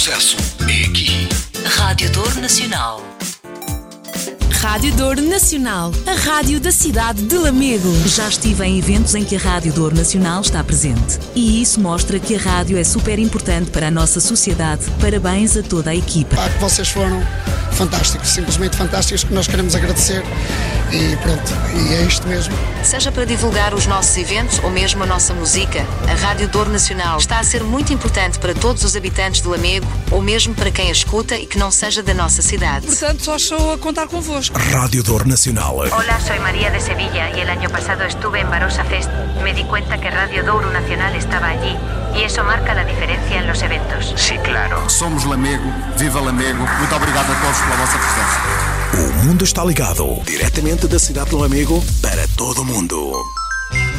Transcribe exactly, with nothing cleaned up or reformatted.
sucesso é aqui. Rádio Douro Nacional. Rádio Douro Nacional, a rádio da cidade de Lamego. Já estive em eventos em que a Rádio Douro Nacional está presente. E isso mostra que a rádio é super importante para a nossa sociedade. Parabéns a toda a equipa. Ah, que vocês foram fantásticos, simplesmente fantásticos, que nós queremos agradecer. E pronto, e é isto mesmo. Seja para divulgar os nossos eventos ou mesmo a nossa música, a Rádio Douro Nacional está a ser muito importante para todos os habitantes de Lamego ou mesmo para quem a escuta e que não seja da nossa cidade. Portanto, só estou a contar convosco. Rádio Douro Nacional. Hola, soy María de Sevilla y el año pasado estuve en Barossa Fest. Me di cuenta que Radio Douro Nacional estaba allí y eso marca la diferencia en los eventos. Sí, claro. Somos Lamego, viva Lamego. Muito obrigado a todos pela vossa presença. O mundo está ligado diretamente da cidade de Lamego para todo o mundo.